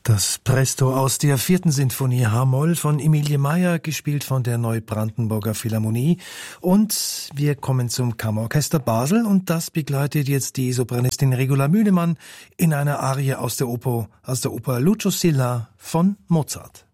Das Presto aus der 4. Sinfonie H-Moll von Emilie Meyer, gespielt von der Neubrandenburger Philharmonie. Und wir kommen zum Kammerorchester Basel und das begleitet jetzt die Sopranistin Regula Mühlemann in einer Arie aus der Oper Lucio Silla von Mozart.